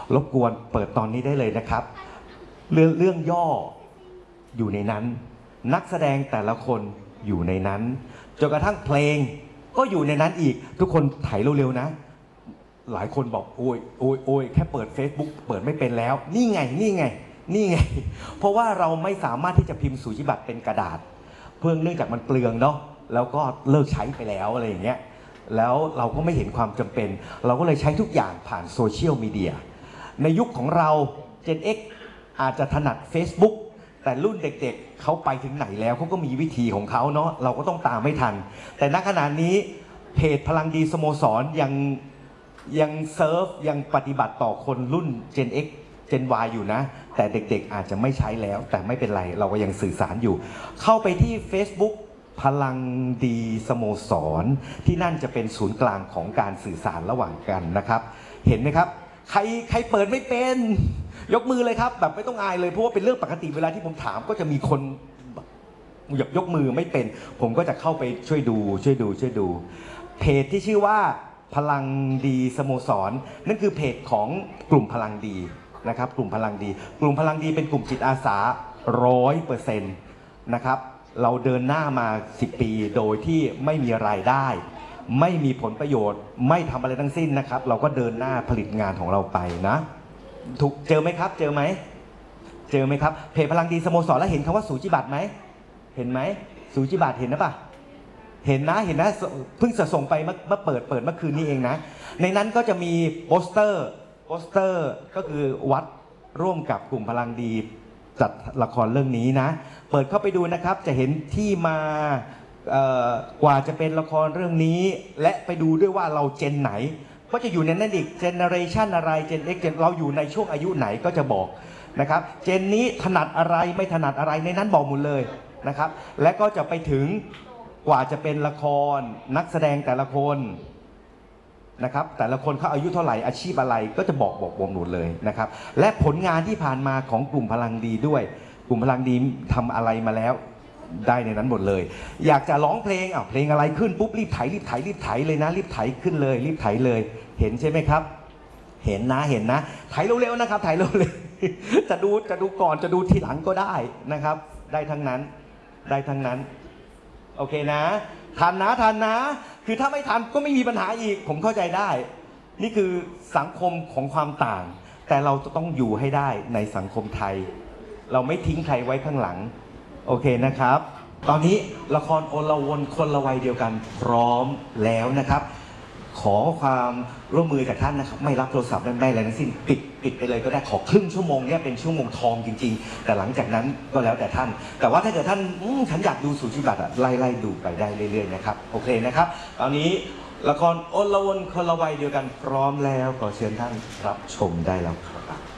รบกวนเปิดตอนนี้ได้เลยนะครับเรื่องย่ออยู่ในนั้นนักแสดงแต่ละคนอยู่ในนั้นจนกระทั่งเพลงก็อยู่ในนั้นอีกทุกคนถ่ายเร็วๆนะหลายคนบอกโอ้ยโอ้ยโอ้ยแค่เปิด Facebook เปิดไม่เป็นแล้วนี่ไงนี่ไงนี่ไงเพราะว่าเราไม่สามารถที่จะพิมพ์สูจิบัตรเป็นกระดาษเนื่องจากมันเปลืองเนาะแล้วก็เลิกใช้ไปแล้วอะไรอย่างเงี้ยแล้วเราก็ไม่เห็นความจำเป็นเราก็เลยใช้ทุกอย่างผ่านโซเชียลมีเดียในยุคของเรา Gen X อาจจะถนัด Facebook แต่รุ่นเด็กๆเขาไปถึงไหนแล้วเขาก็มีวิธีของเขาเนาะเราก็ต้องตามไม่ทันแต่ณขณะนี้เพจพลังดีสโมสรยังเซิร์ฟยังปฏิบัติต่อคนรุ่น Gen X Gen Y อยู่นะแต่เด็กๆอาจจะไม่ใช้แล้วแต่ไม่เป็นไรเราก็ยังสื่อสารอยู่เข้าไปที่ Facebook พลังดีสโมสรที่นั่นจะเป็นศูนย์กลางของการสื่อสารระหว่างกันนะครับเห็นไหมครับใครเปิดไม่เป็นยกมือเลยครับแบบไม่ต้องอายเลยเพราะว่าเป็นเรื่องปกติเวลาที่ผมถามก็จะมีคนยกมือไม่เป็นผมก็จะเข้าไปช่วยดูเพจที่ชื่อว่าพลังดีสโมสรนั่นคือเพจของกลุ่มพลังดีนะครับกลุ่มพลังดีเป็นกลุ่มจิตอาสา 100% นะครับเราเดินหน้ามา10 ปีโดยที่ไม่มีรายได้ไม่มีผลประโยชน์ไม่ทำอะไรทั้งสิ้นนะครับเราก็เดินหน้าผลิตงานของเราไปนะถูกเจอไหมครับเจอไหมครับเพจพลังดีสโมสรแล้วเห็นคำว่าสูจิบัตรไหมเห็นไหมสูจิบัตรเห็นนะปะเห็นนะเพิ่งจะส่งไปเมื่อเปิดเมื่อคืนนี้เองนะในนั้นก็จะมีโปสเตอร์ก็คือวัดร่วมกับกลุ่มพลังดีจัดละครเรื่องนี้นะเปิดเข้าไปดูนะครับจะเห็นที่มากว่าจะเป็นละครเรื่องนี้และไปดูด้วยว่าเราเจนไหนก็จะอยู่ในนั้นอีกเจเนอเรชันอะไรเจน X เราอยู่ในช่วงอายุไหนก็จะบอกนะครับเจนนี้ถนัดอะไรไม่ถนัดอะไรในนั้นบอกหมดเลยนะครับและก็จะไปถึงกว่าจะเป็นละครนักแสดงแต่ละคนนะครับแต่ละคนเขาอายุเท่าไหร่อาชีพอะไรก็จะบอกหมดเลยนะครับและผลงานที่ผ่านมาของกลุ่มพลังดีด้วยกลุ่มพลังดีทำอะไรมาแล้วได้ในนั้นหมดเลยอยากจะร้องเพลงเพลงอะไรขึ้นปุ๊บรีบไถเลยนะรีบไถขึ้นเลยรีบไถเลยเห็นใช่ไหมครับเห็นนะไถเร็วๆนะครับไถเร็วๆจะดูก่อนจะดูทีหลังก็ได้นะครับได้ทั้งนั้นโอเคนะทันนะคือถ้าไม่ทันก็ไม่มีปัญหาอีกผมเข้าใจได้นี่คือสังคมของความต่างแต่เราจะต้องอยู่ให้ได้ในสังคมไทยเราไม่ทิ้งใครไว้ข้างหลังโอเคนะครับตอนนี้ละครโอลวนคนละวัยเดียวกันพร้อมแล้วนะครับขอความร่วมมือกับท่านนะครับไม่รับโทรศัพท์ไม่อะไรทั้งสิ้นปิดไปเลยก็ได้ขอครึ่งชั่วโมงเนี่ยเป็นชั่วโมงทองจริงๆแต่หลังจากนั้นก็แล้วแต่ท่านแต่ว่าถ้าเกิดท่านฉันอยากดูสูจิบัตรไล่ดูไปได้เรื่อยๆนะครับโอเคนะครับตอนนี้ละครโอลวนคนละวัยเดียวกันพร้อมแล้วขอเชิญท่านรับชมได้แล้วครับ